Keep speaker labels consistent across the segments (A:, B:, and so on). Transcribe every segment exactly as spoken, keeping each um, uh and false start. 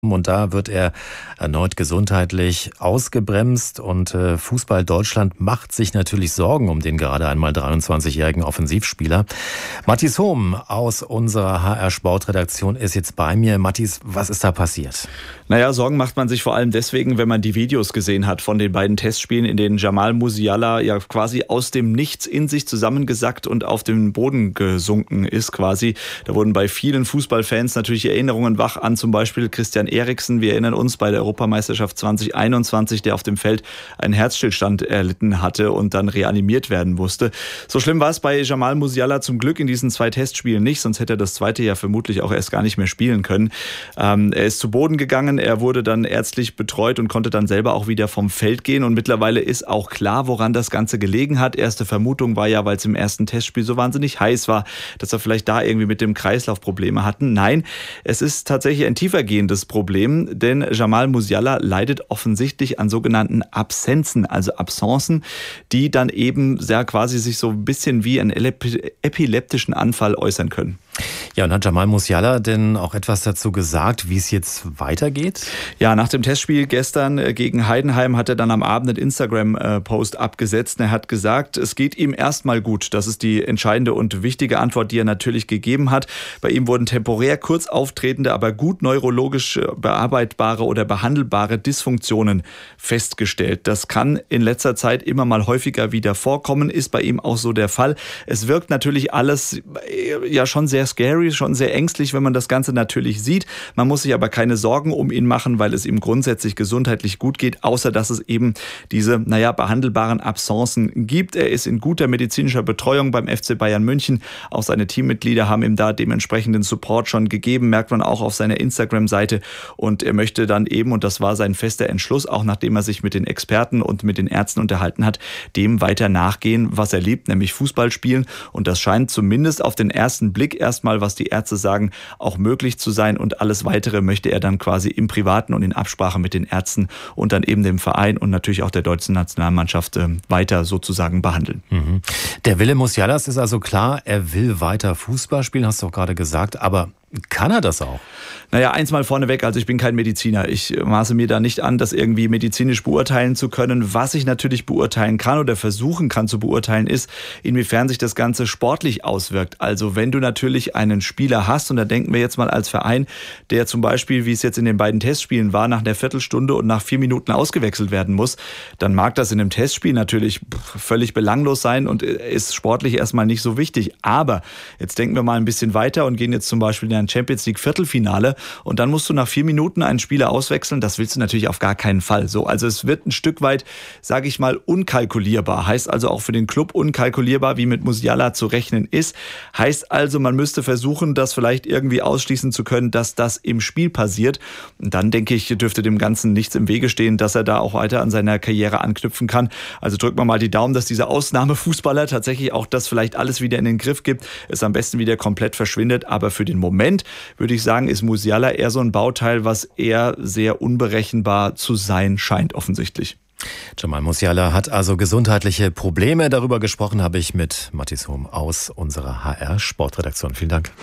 A: Und da wird er erneut gesundheitlich ausgebremst. Und äh, Fußball Deutschland macht sich natürlich Sorgen um den gerade einmal dreiundzwanzigjährigen Offensivspieler. Mathis Hohm aus unserer H R-Sportredaktion ist jetzt bei mir. Mathis, was ist da passiert?
B: Naja, Sorgen macht man sich vor allem deswegen, wenn man die Videos gesehen hat von den beiden Testspielen, in denen Jamal Musiala ja quasi aus dem Nichts in sich zusammengesackt und auf den Boden gesunken ist quasi. Da wurden bei vielen Fußballfans natürlich Erinnerungen wach an zum Beispiel Christian Eriksen. Wir erinnern uns bei der Europameisterschaft zwanzig einundzwanzig, der auf dem Feld einen Herzstillstand erlitten hatte und dann reanimiert werden musste. So schlimm war es bei Jamal Musiala zum Glück in diesen zwei Testspielen nicht, sonst hätte er das zweite ja vermutlich auch erst gar nicht mehr spielen können. Ähm, er ist zu Boden gegangen, er wurde dann ärztlich betreut und konnte dann selber auch wieder vom Feld gehen. Und mittlerweile ist auch klar, woran das Ganze gelegen hat. Erste Vermutung war ja, weil es im ersten Testspiel so wahnsinnig heiß war, dass er vielleicht da irgendwie mit dem Kreislauf Probleme hatten. Nein, es ist tatsächlich ein tiefergehendes Problem. Problem, denn Jamal Musiala leidet offensichtlich an sogenannten Absenzen, also Absenzen, die dann eben sehr quasi sich so ein bisschen wie einen epileptischen Anfall äußern können.
A: Ja, und hat Jamal Musiala denn auch etwas dazu gesagt, wie es jetzt weitergeht?
B: Ja, nach dem Testspiel gestern gegen Heidenheim hat er dann am Abend einen Instagram-Post abgesetzt. Er hat gesagt, es geht ihm erstmal gut. Das ist die entscheidende und wichtige Antwort, die er natürlich gegeben hat. Bei ihm wurden temporär kurz auftretende, aber gut neurologisch bearbeitbare oder behandelbare Dysfunktionen festgestellt. Das kann in letzter Zeit immer mal häufiger wieder vorkommen, ist bei ihm auch so der Fall. Es wirkt natürlich alles ja schon sehr scary, schon sehr ängstlich, wenn man das Ganze natürlich sieht. Man muss sich aber keine Sorgen um ihn machen, weil es ihm grundsätzlich gesundheitlich gut geht, außer dass es eben diese, naja, behandelbaren Absenzen gibt. Er ist in guter medizinischer Betreuung beim F C Bayern München. Auch seine Teammitglieder haben ihm da dementsprechenden Support schon gegeben, merkt man auch auf seiner Instagram-Seite. Und er möchte dann eben, und das war sein fester Entschluss, auch nachdem er sich mit den Experten und mit den Ärzten unterhalten hat, dem weiter nachgehen, was er liebt, nämlich Fußball spielen. Und das scheint zumindest auf den ersten Blick erstmal, was die Ärzte sagen, auch möglich zu sein. Und alles Weitere möchte er dann quasi im Privaten und in Absprache mit den Ärzten und dann eben dem Verein und natürlich auch der deutschen Nationalmannschaft weiter sozusagen behandeln.
A: Mhm. Der Wille Musialas ist also klar, er will weiter Fußball spielen, hast du auch gerade gesagt, aber kann er das auch?
B: Naja, eins mal vorneweg, also ich bin kein Mediziner. Ich maße mir da nicht an, das irgendwie medizinisch beurteilen zu können. Was ich natürlich beurteilen kann oder versuchen kann zu beurteilen, ist, inwiefern sich das Ganze sportlich auswirkt. Also wenn du natürlich einen Spieler hast, und da denken wir jetzt mal als Verein, der zum Beispiel, wie es jetzt in den beiden Testspielen war, nach einer Viertelstunde und nach vier Minuten ausgewechselt werden muss, dann mag das in einem Testspiel natürlich völlig belanglos sein und ist sportlich erstmal nicht so wichtig. Aber jetzt denken wir mal ein bisschen weiter und gehen jetzt zum Beispiel in ein Champions League Viertelfinale und dann musst du nach vier Minuten einen Spieler auswechseln. Das willst du natürlich auf gar keinen Fall. So, also es wird ein Stück weit, sage ich mal, unkalkulierbar. Heißt also auch für den Club unkalkulierbar, wie mit Musiala zu rechnen ist. Heißt also, man müsste versuchen, das vielleicht irgendwie ausschließen zu können, dass das im Spiel passiert. Und dann, denke ich, dürfte dem Ganzen nichts im Wege stehen, dass er da auch weiter an seiner Karriere anknüpfen kann. Also drücken wir mal die Daumen, dass dieser Ausnahmefußballer tatsächlich auch das vielleicht alles wieder in den Griff gibt, es am besten wieder komplett verschwindet. Aber für den Moment würde ich sagen, ist Musiala eher so ein Bauteil, was eher sehr unberechenbar zu sein scheint, offensichtlich.
A: Jamal Musiala hat also gesundheitliche Probleme. Darüber gesprochen habe ich mit Mathis Hohm aus unserer H R-Sportredaktion. Vielen Dank.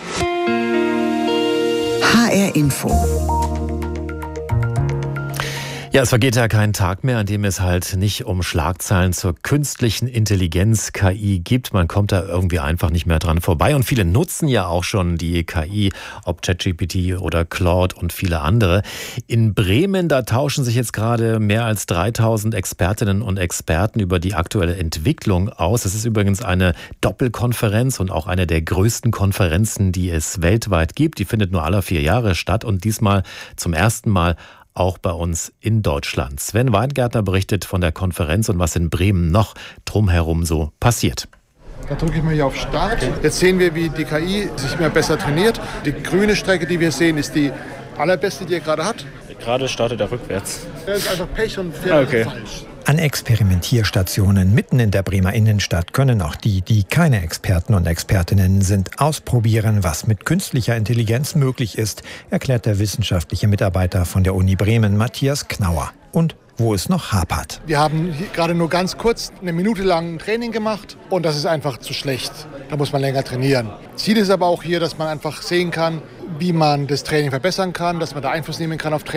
C: H R Info.
A: Ja, es vergeht ja kein Tag mehr, an dem es halt nicht um Schlagzeilen zur künstlichen Intelligenz, K I, gibt. Man kommt da irgendwie einfach nicht mehr dran vorbei. Und viele nutzen ja auch schon die K I, ob ChatGPT oder Claude und viele andere. In Bremen, da tauschen sich jetzt gerade mehr als dreitausend Expertinnen und Experten über die aktuelle Entwicklung aus. Es ist übrigens eine Doppelkonferenz und auch eine der größten Konferenzen, die es weltweit gibt. Die findet nur alle vier Jahre statt und diesmal zum ersten Mal auch bei uns in Deutschland. Sven Weingärtner berichtet von der Konferenz und was in Bremen noch drumherum so passiert.
D: Da drücke ich mal hier auf Start. Jetzt sehen wir, wie die K I sich immer besser trainiert. Die grüne Strecke, die wir sehen, ist die allerbeste, die er gerade hat.
E: Gerade startet er rückwärts.
D: Er ist einfach Pech und fährt
E: okay.
D: falsch.
F: An Experimentierstationen mitten in der Bremer Innenstadt können auch die, die keine Experten und Expertinnen sind, ausprobieren, was mit künstlicher Intelligenz möglich ist, erklärt der wissenschaftliche Mitarbeiter von der Uni Bremen, Matthias Knauer. Und wo es noch hapert.
D: Wir haben gerade nur ganz kurz eine Minute lang ein Training gemacht und das ist einfach zu schlecht. Da muss man länger trainieren. Ziel ist aber auch hier, dass man einfach sehen kann, wie man das Training verbessern kann, dass man da Einfluss nehmen kann auf Training.